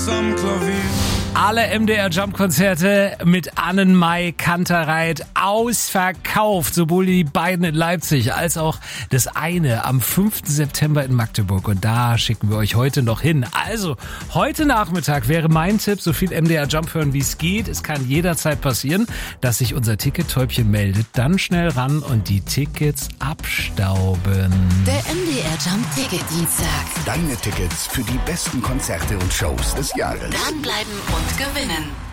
Alle MDR Jump-Konzerte mit Annenmai Kantereit ausverkauft. Sowohl die beiden in Leipzig als auch das eine am 5. September in Magdeburg. Und da schicken wir euch heute noch hin. Also, heute Nachmittag wäre mein Tipp, so viel MDR Jump hören, wie es geht. Es kann jederzeit passieren, dass sich unser Ticket-Täubchen meldet. Dann schnell ran und die Tickets abstauben. Der MDR Jump Ticket-Dienstag. Deine Tickets für die besten Konzerte und Shows des Jahres. Dranbleiben und gewinnen.